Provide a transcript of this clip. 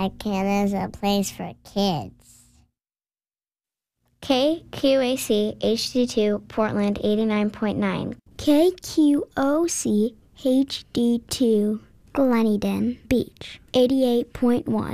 Icon is a place for kids. KQAC HD2 Portland 89.9. KQOC HD2 Gleneden Beach 88.1.